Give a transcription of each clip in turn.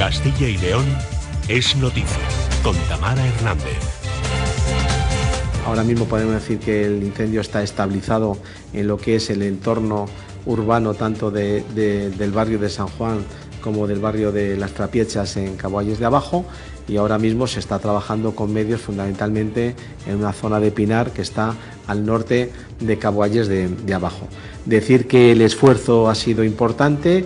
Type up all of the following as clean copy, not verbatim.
Castilla y León es noticia, con Tamara Hernández. Ahora mismo podemos decir que el incendio está estabilizado en lo que es el entorno urbano, tanto del barrio de San Juan como del barrio de Las Trapiechas en Cabo Ayes de Abajo, y ahora mismo se está trabajando con medios fundamentalmente en una zona de Pinar que está al norte de Cabo Ayes de Abajo. Decir que el esfuerzo ha sido importante.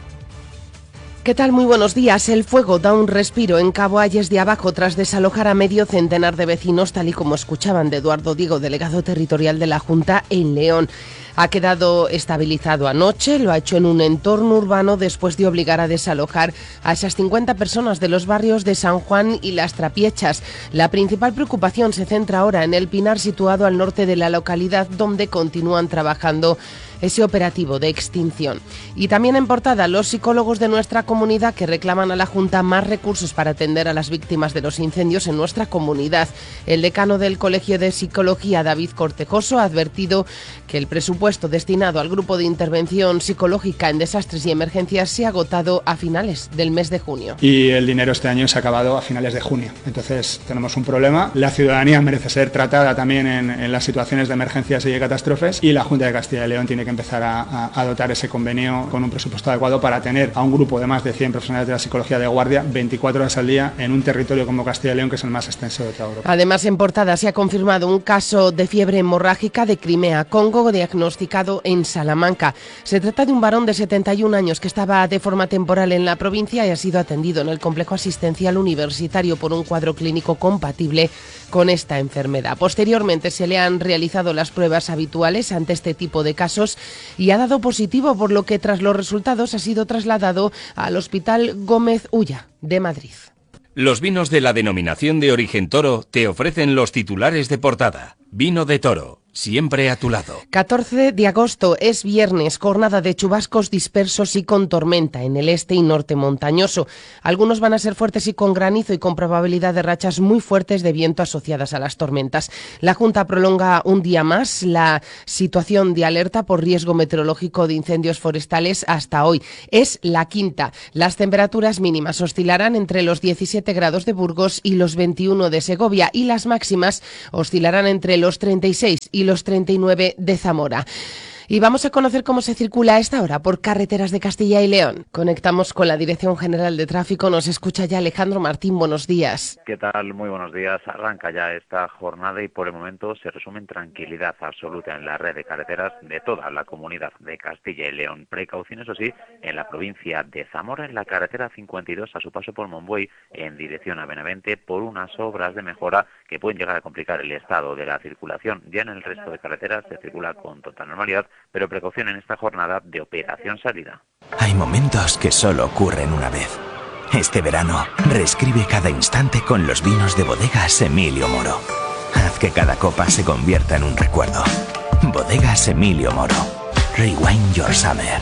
¿Qué tal? Muy buenos días. El fuego da un respiro en Cabo Ayes de Abajo tras desalojar a medio centenar de vecinos, tal y como escuchaban de Eduardo Diego, delegado territorial de la Junta en León. Ha quedado estabilizado anoche, lo ha hecho en un entorno urbano después de obligar a desalojar a esas 50 personas de los barrios de San Juan y Las Trapiechas. La principal preocupación se centra ahora en el Pinar, situado al norte de la localidad, donde continúan trabajando ese operativo de extinción. Y también en portada, los psicólogos de nuestra comunidad que reclaman a la Junta más recursos para atender a las víctimas de los incendios en nuestra comunidad. El decano del Colegio de Psicología, David Cortejoso, ha advertido que el presupuesto destinado al grupo de intervención psicológica en desastres y emergencias se ha agotado a finales del mes de junio. Y el dinero este año se ha acabado a finales de junio. Entonces tenemos un problema. La ciudadanía merece ser tratada también en las situaciones de emergencias y de catástrofes, y la Junta de Castilla y León tiene que empezar a dotar ese convenio con un presupuesto adecuado para tener a un grupo de más de 100 profesionales de la psicología de guardia 24 horas al día en un territorio como Castilla y León, que es el más extenso de toda Europa. Además, en portada se ha confirmado un caso de fiebre hemorrágica de Crimea, Congo, diagnosticado en Salamanca. Se trata de un varón de 71 años que estaba de forma temporal en la provincia y ha sido atendido en el complejo asistencial universitario por un cuadro clínico compatible con esta enfermedad. Posteriormente se le han realizado las pruebas habituales ante este tipo de casos y ha dado positivo, por lo que tras los resultados ha sido trasladado al Hospital Gómez Ulla de Madrid. Los vinos de la denominación de origen Toro te ofrecen los titulares de portada. Vino de Toro, siempre a tu lado. 14 de agosto es viernes, jornada de chubascos dispersos y con tormenta en el este y norte montañoso. Algunos van a ser fuertes y con granizo y con probabilidad de rachas muy fuertes de viento asociadas a las tormentas. La Junta prolonga un día más la situación de alerta por riesgo meteorológico de incendios forestales hasta hoy. Es la quinta. Las temperaturas mínimas oscilarán entre los 17 grados de Burgos y los 21 de Segovia, y las máximas oscilarán entre los 36 y los 39 de Zamora. Y vamos a conocer cómo se circula a esta hora por carreteras de Castilla y León. Conectamos con la Dirección General de Tráfico. Nos escucha ya Alejandro Martín. Buenos días. ¿Qué tal? Muy buenos días. Arranca ya esta jornada y por el momento se resume en tranquilidad absoluta en la red de carreteras de toda la comunidad de Castilla y León. Precaución, eso sí, en la provincia de Zamora, en la carretera 52 a su paso por Monbuey en dirección a Benavente, por unas obras de mejora que pueden llegar a complicar el estado de la circulación. Ya en el resto de carreteras se circula con total normalidad, pero precaución en esta jornada de operación salida. Hay momentos que solo ocurren una vez. Este verano, reescribe cada instante con los vinos de Bodegas Emilio Moro. Haz que cada copa se convierta en un recuerdo. Bodegas Emilio Moro. Rewind your summer.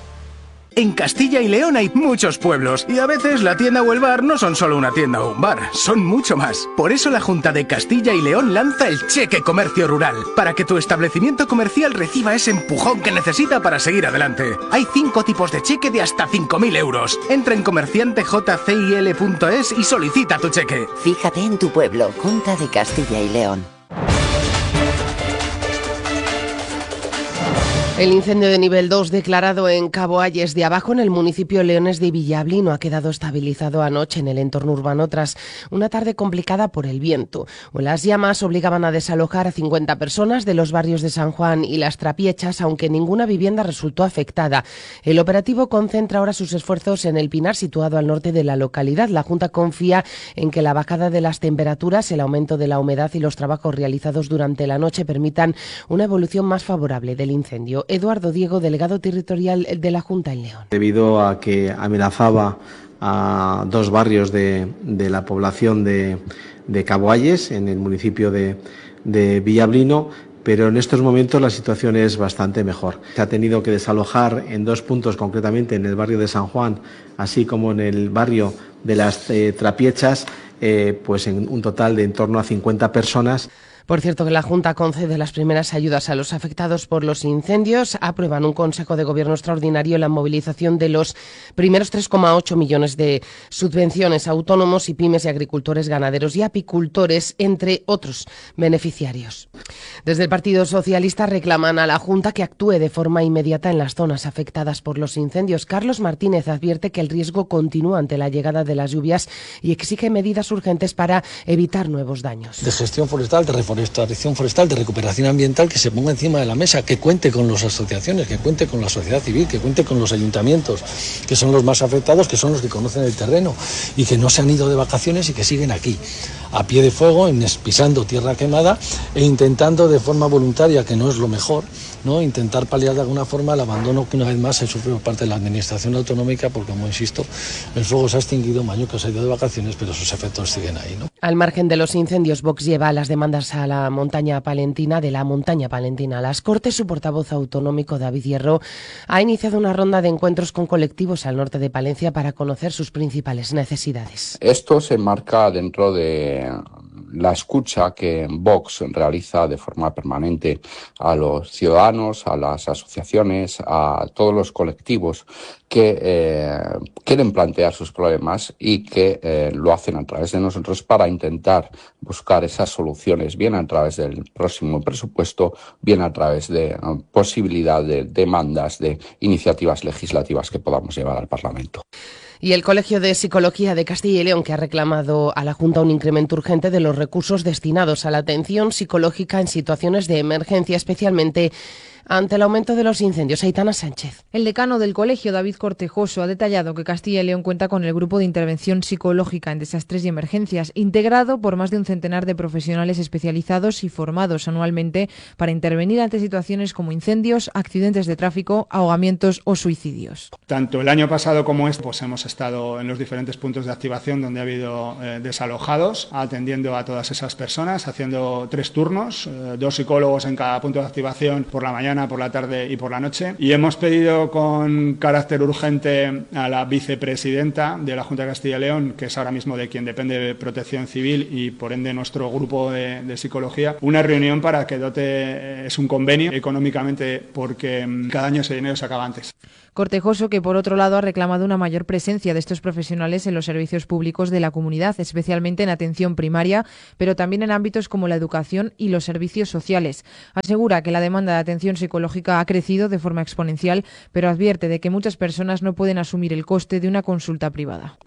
En Castilla y León hay muchos pueblos y a veces la tienda o el bar no son solo una tienda o un bar, son mucho más. Por eso la Junta de Castilla y León lanza el Cheque Comercio Rural, para que tu establecimiento comercial reciba ese empujón que necesita para seguir adelante. Hay 5 tipos de cheque de hasta 5.000 euros. Entra en comerciantejcil.es y solicita tu cheque. Fíjate en tu pueblo, Junta de Castilla y León. El incendio de nivel 2 declarado en Cabo Ayes de Abajo, en el municipio leonés de Villablino, ha quedado estabilizado anoche en el entorno urbano tras una tarde complicada por el viento. Las llamas obligaban a desalojar a 50 personas de los barrios de San Juan y Las Trapiechas, aunque ninguna vivienda resultó afectada. El operativo concentra ahora sus esfuerzos en el Pinar, situado al norte de la localidad. La Junta confía en que la bajada de las temperaturas, el aumento de la humedad y los trabajos realizados durante la noche permitan una evolución más favorable del incendio. Eduardo Diego, delegado territorial de la Junta en León. Debido a que amenazaba a 2 barrios de la población de Cabo Ayes, en el municipio de Villablino, pero en estos momentos la situación es bastante mejor. Se ha tenido que desalojar en 2 puntos, concretamente en el barrio de San Juan, así como en el barrio de Las Trapiechas, pues en un total de en torno a 50 personas. Por cierto, que la Junta concede las primeras ayudas a los afectados por los incendios. Aprueban un Consejo de Gobierno extraordinario la movilización de los primeros 3,8 millones de subvenciones a autónomos y pymes y agricultores, ganaderos y apicultores, entre otros beneficiarios. Desde el Partido Socialista reclaman a la Junta que actúe de forma inmediata en las zonas afectadas por los incendios. Carlos Martínez advierte que el riesgo continúa ante la llegada de las lluvias y exige medidas urgentes para evitar nuevos daños. De gestión forestal, de reforestación forestal, de recuperación ambiental, que se ponga encima de la mesa, que cuente con las asociaciones, que cuente con la sociedad civil, que cuente con los ayuntamientos, que son los más afectados, que son los que conocen el terreno y que no se han ido de vacaciones y que siguen aquí, a pie de fuego, pisando tierra quemada e intentando de forma voluntaria, que no es lo mejor, ¿no?, intentar paliar de alguna forma el abandono que una vez más se sufre por parte de la administración autonómica, porque, como insisto, el fuego se ha extinguido, Mañuca se ha ido de vacaciones, pero sus efectos siguen ahí, ¿no? Al margen de los incendios, Vox lleva las demandas a la montaña palentina, a las Cortes. Su portavoz autonómico, David Hierro, ha iniciado una ronda de encuentros con colectivos al norte de Palencia para conocer sus principales necesidades. Esto se enmarca dentro de la escucha que Vox realiza de forma permanente a los ciudadanos, a las asociaciones, a todos los colectivos que quieren plantear sus problemas y que lo hacen a través de nosotros para intentar buscar esas soluciones, bien a través del próximo presupuesto, bien a través de posibilidad de demandas, de iniciativas legislativas que podamos llevar al Parlamento. Y el Colegio de Psicología de Castilla y León, que ha reclamado a la Junta un incremento urgente de los recursos destinados a la atención psicológica en situaciones de emergencia, especialmente ante el aumento de los incendios. Aitana Sánchez. El decano del colegio, David Cortejoso, ha detallado que Castilla y León cuenta con el Grupo de Intervención Psicológica en Desastres y Emergencias, integrado por más de un centenar de profesionales especializados y formados anualmente para intervenir ante situaciones como incendios, accidentes de tráfico, ahogamientos o suicidios. Tanto el año pasado como este, pues hemos estado en los diferentes puntos de activación donde ha habido desalojados, atendiendo a todas esas personas, haciendo 3 turnos, 2 psicólogos en cada punto de activación por la mañana, por la tarde y por la noche. Y hemos pedido con carácter urgente a la vicepresidenta de la Junta de Castilla y León, que es ahora mismo de quien depende de Protección Civil y por ende nuestro grupo de psicología, una reunión para que dote, es un convenio económicamente, porque cada año ese dinero se acaba antes. Cortejoso, que por otro lado ha reclamado una mayor presencia de estos profesionales en los servicios públicos de la comunidad, especialmente en atención primaria, pero también en ámbitos como la educación y los servicios sociales. Asegura que la demanda de atención psicológica ha crecido de forma exponencial, pero advierte de que muchas personas no pueden asumir el coste de una consulta privada.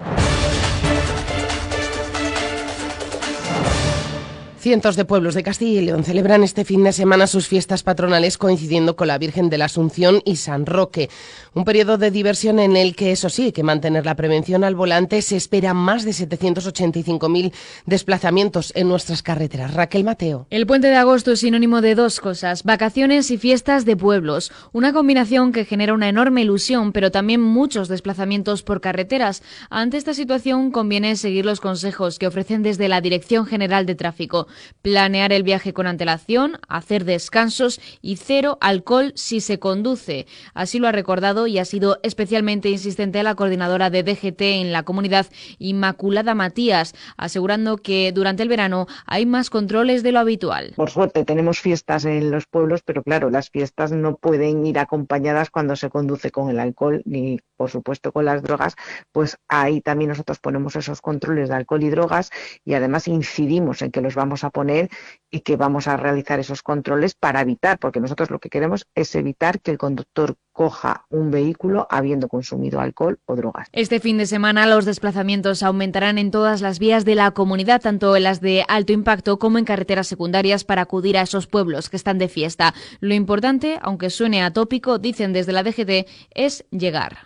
Cientos de pueblos de Castilla y León celebran este fin de semana sus fiestas patronales coincidiendo con la Virgen de la Asunción y San Roque. Un periodo de diversión en el que, eso sí, hay que mantener la prevención al volante. Se esperan más de 785.000 desplazamientos en nuestras carreteras. Raquel Mateo. El puente de agosto es sinónimo de 2 cosas: vacaciones y fiestas de pueblos. Una combinación que genera una enorme ilusión, pero también muchos desplazamientos por carreteras. Ante esta situación conviene seguir los consejos que ofrecen desde la Dirección General de Tráfico. Planear el viaje con antelación, hacer descansos y 0 alcohol si se conduce. Así lo ha recordado y ha sido especialmente insistente la coordinadora de DGT en la comunidad, Inmaculada Matías, asegurando que durante el verano hay más controles de lo habitual. Por suerte tenemos fiestas en los pueblos, pero claro, las fiestas no pueden ir acompañadas cuando se conduce con el alcohol ni, por supuesto, con las drogas. Pues ahí también nosotros ponemos esos controles de alcohol y drogas y además incidimos en que los vamos a poner y que vamos a realizar esos controles para evitar, porque nosotros lo que queremos es evitar que el conductor coja un vehículo habiendo consumido alcohol o drogas. Este fin de semana los desplazamientos aumentarán en todas las vías de la comunidad, tanto en las de alto impacto como en carreteras secundarias, para acudir a esos pueblos que están de fiesta. Lo importante, aunque suene atópico, dicen desde la DGT, es llegar.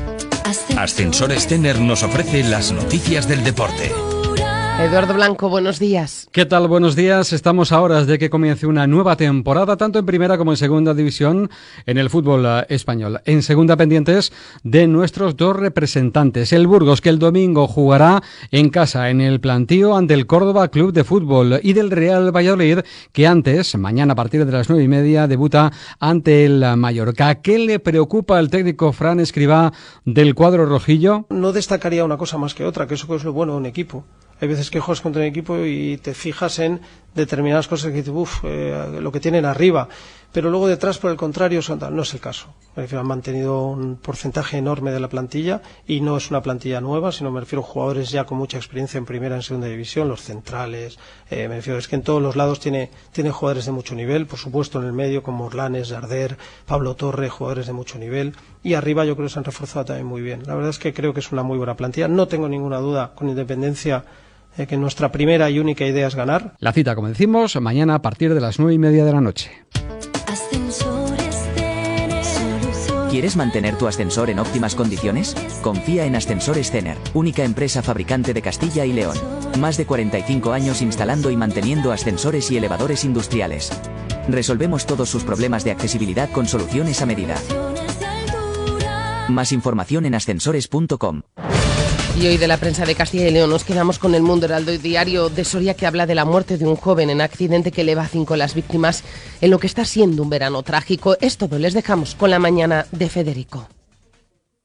Ascensores Tener nos ofrece las noticias del deporte. Eduardo Blanco, buenos días. ¿Qué tal? Buenos días. Estamos a horas de que comience una nueva temporada, tanto en primera como en segunda división en el fútbol español. En segunda, pendientes de nuestros 2 representantes. El Burgos, que el domingo jugará en casa en el Plantío ante el Córdoba Club de Fútbol, y del Real Valladolid, que antes, mañana a partir de las 9:30, debuta ante el Mallorca. ¿Qué le preocupa al técnico Fran Escribá del cuadro rojillo? No destacaría una cosa más que otra, que eso es lo bueno de un equipo. Hay veces que juegas contra un equipo y te fijas en determinadas cosas que dices, lo que tienen arriba, pero luego detrás, por el contrario, no es el caso. Han mantenido un porcentaje enorme de la plantilla y no es una plantilla nueva, sino me refiero a jugadores ya con mucha experiencia en primera, en segunda división, los centrales, me refiero, es que en todos los lados tiene jugadores de mucho nivel, por supuesto en el medio como Orlanes, Jarder, Pablo Torre, jugadores de mucho nivel, y arriba yo creo que se han reforzado también muy bien. La verdad es que creo que es una muy buena plantilla, no tengo ninguna duda, con independencia, que nuestra primera y única idea es ganar. La cita, como decimos, mañana a partir de las 9:30 de la noche. ¿Quieres mantener tu ascensor en óptimas condiciones? Confía en Ascensores Zener, única empresa fabricante de Castilla y León. Más de 45 años instalando y manteniendo ascensores y elevadores industriales. Resolvemos todos sus problemas de accesibilidad con soluciones a medida. Más información en ascensores.com. Y hoy de la prensa de Castilla y León nos quedamos con El Mundo Heraldo y Diario de Soria, que habla de la muerte de un joven en accidente que eleva a 5 las víctimas en lo que está siendo un verano trágico. Es todo, les dejamos con la mañana de Federico.